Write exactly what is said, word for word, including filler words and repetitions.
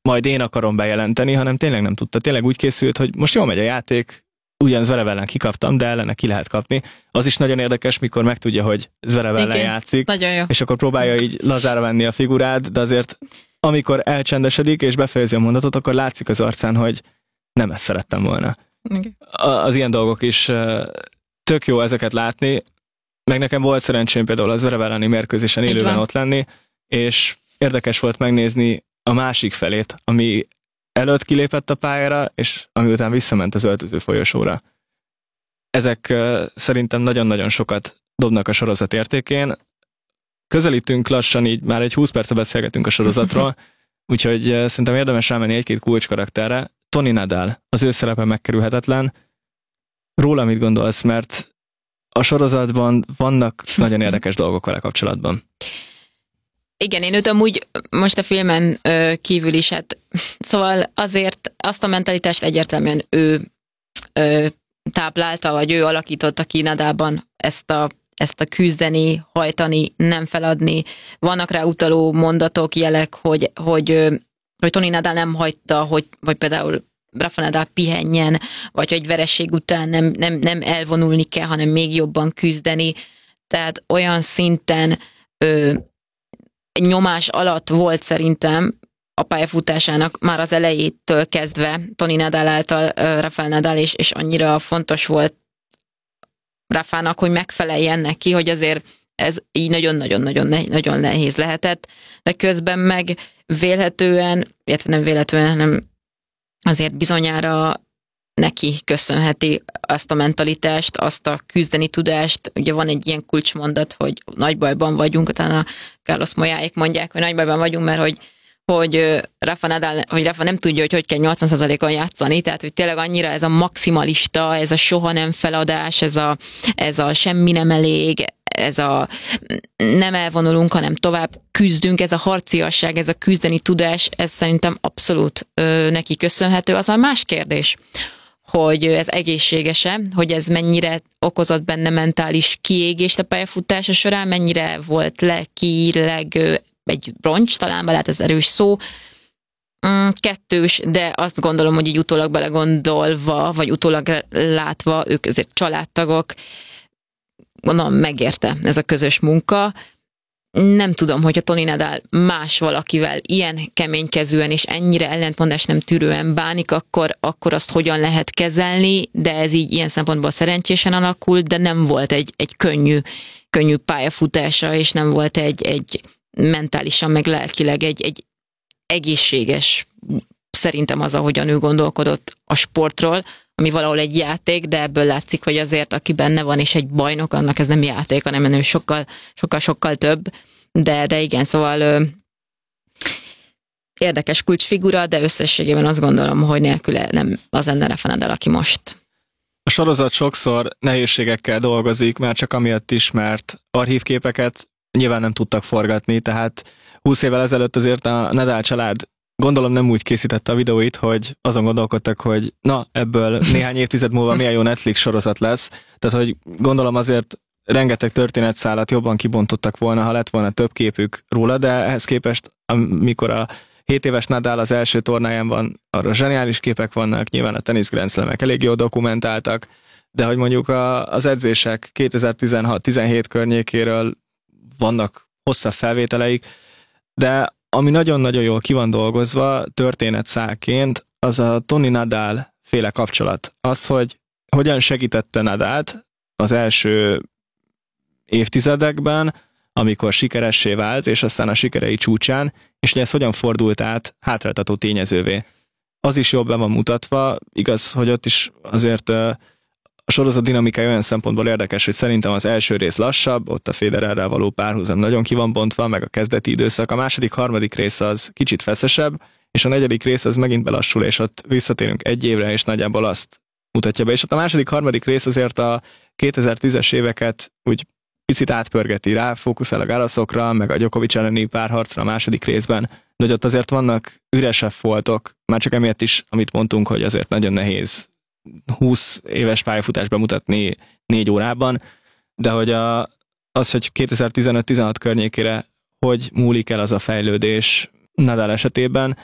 majd én akarom bejelenteni, hanem tényleg nem tudta. Tényleg úgy készült, hogy most jól megy a játék, ugyan Zverev ellen kikaptam, de ellene ki lehet kapni. Az is nagyon érdekes, mikor megtudja, hogy Zverev ellen játszik, és akkor próbálja így lazára venni a figurát, de azért amikor elcsendesedik és befejezi a mondatot, akkor látszik az arcán, hogy nem ezt szerettem volna. Okay. Az ilyen dolgok is tök jó ezeket látni, meg nekem volt szerencsém például az Zverev elleni mérkőzésen élőben ott lenni, és érdekes volt megnézni a másik felét, ami előtt kilépett a pályára, és ami után visszament az öltöző folyosóra. Ezek uh, szerintem nagyon-nagyon sokat dobnak a sorozat értékén. Közelítünk lassan, így már egy húsz perce beszélgetünk a sorozatról, úgyhogy uh, szerintem érdemes rámenni egy-két kulcskarakterre. Toni Nadal, az ő szerepe megkerülhetetlen. Róla mit gondolsz, mert a sorozatban vannak nagyon érdekes dolgok vele kapcsolatban. Igen, én őt amúgy most a filmen ö, kívül is, hát szóval azért azt a mentalitást egyértelműen ő ö, táplálta, vagy ő alakította ki Nadalban ezt a, ezt a küzdeni, hajtani, nem feladni. Vannak rá utaló mondatok, jelek, hogy, hogy, hogy Toni Nadal nem hagyta, hogy, hogy például Rafa Nadal pihenjen, vagy hogy vereség után nem, nem, nem elvonulni kell, hanem még jobban küzdeni. Tehát olyan szinten ö, nyomás alatt volt szerintem a pályafutásának már az elejétől kezdve Toni Nadal által uh, Rafael Nadal, és, és annyira fontos volt Rafának, hogy megfeleljen neki, hogy azért ez így nagyon-nagyon-nagyon nagyon nehéz lehetett, de közben meg vélhetően, illetve nem vélhetően, hanem azért bizonyára neki köszönheti azt a mentalitást, azt a küzdeni tudást. Ugye van egy ilyen kulcsmondat, hogy nagy bajban vagyunk, utána Carlos Moyáék mondják, hogy nagy bajban vagyunk, mert hogy, hogy Rafa Nadal, hogy Rafa nem tudja, hogy hogy kell nyolcvan százalékon játszani, tehát hogy tényleg annyira ez a maximalista, ez a soha nem feladás, ez a, ez a semmi nem elég, ez a nem elvonulunk, hanem tovább küzdünk, ez a harciasság, ez a küzdeni tudás, ez szerintem abszolút ö, neki köszönhető. Az már más kérdés, hogy ez egészséges-e, hogy ez mennyire okozott benne mentális kiégést a pályafutása során, mennyire volt lelkileg egy roncs, talán lehet ez erős szó, kettős, de azt gondolom, hogy így utólag belegondolva, vagy utólag látva, ők azért családtagok, gondolom megérte ez a közös munka. Nem tudom, hogyha Toni Nadal más valakivel ilyen keménykezűen és ennyire ellentmondás nem tűrően bánik, akkor, akkor azt hogyan lehet kezelni, de ez így ilyen szempontból szerencsésen alakult, de nem volt egy, egy könnyű, könnyű pályafutása, és nem volt egy, egy mentálisan, meg lelkileg egy, egy egészséges, szerintem az, ahogyan ő gondolkodott a sportról, ami valahol egy játék, de ebből látszik, hogy azért, aki benne van, és egy bajnok, annak ez nem játék, hanem ő sokkal, sokkal, sokkal több. De, de igen, szóval ö, érdekes kulcsfigura, de összességében azt gondolom, hogy nélküle nem az lenne Rafa Nadal, aki most. A sorozat sokszor nehézségekkel dolgozik, már csak amiatt is, mert archívképeket nyilván nem tudtak forgatni, tehát húsz évvel ezelőtt azért a Nadal család gondolom nem úgy készítette a videóit, hogy azon gondolkodtak, hogy na, ebből néhány évtized múlva milyen jó Netflix sorozat lesz. Tehát, hogy gondolom azért rengeteg történetszálat jobban kibontottak volna, ha lett volna több képük róla, de ehhez képest, amikor a hét éves Nadal az első tornáján van, arra zseniális képek vannak, nyilván a tenisz Grand Slamek elég jól dokumentáltak, de hogy mondjuk a, az edzések kétezer-tizenhat tizenhét környékéről vannak hosszabb felvételeik, de ami nagyon-nagyon jól ki van dolgozva történetszálként, az a Toni Nadal féle kapcsolat. Az, hogy hogyan segítette Nadalt az első évtizedekben, amikor sikeressé vált, és aztán a sikerei csúcsán, és hogy ez hogyan fordult át hátráltató tényezővé. Az is jobban van mutatva, igaz, hogy ott is azért a sorozat dinamikája olyan szempontból érdekes, hogy szerintem az első rész lassabb, ott a Federerrel való párhuzam nagyon ki van bontva, meg a kezdeti időszak. A második, harmadik rész az kicsit feszesebb, és a negyedik rész az megint belassul, és ott visszatérünk egy évre, és nagyjából azt mutatja be. És ott a második, harmadik rész azért a kétezer-tízes éveket úgy picit átpörgeti rá, fókuszál a Garasokra, meg a Djokovic elleni párharcra a második részben, de hogy ott azért vannak üresebb foltok, már csak emiatt is, amit mondtunk, hogy azért nagyon nehéz húsz éves pályafutást bemutatni négy órában, de hogy a, az, hogy kétezer-tizenöt tizenhat környékére hogy múlik el az a fejlődés Nadal esetében,